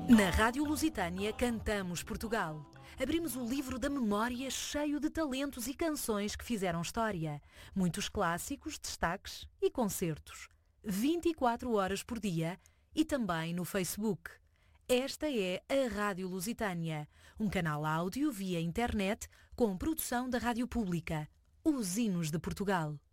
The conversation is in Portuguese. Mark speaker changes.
Speaker 1: Na Rádio Lusitânia cantamos Portugal. Abrimos o livro da memória cheio de talentos e canções que fizeram história. Muitos clássicos, destaques e concertos. 24 horas por dia e também no Facebook. Esta é a Rádio Lusitânia, um canal áudio via internet com produção da Rádio Pública, os hinos de Portugal.